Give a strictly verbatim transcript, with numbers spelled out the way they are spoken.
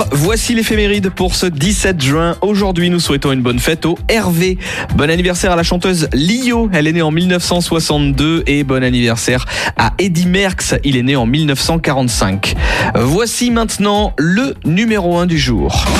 Voici l'éphéméride pour ce dix-sept juin. Aujourd'hui, nous souhaitons une bonne fête au Hervé. Bon anniversaire à la chanteuse Lio. Elle est née en mille neuf cent soixante-deux. Et bon anniversaire à Eddy Merckx. Il est né en mille neuf cent quarante-cinq. Voici maintenant le numéro un du jour.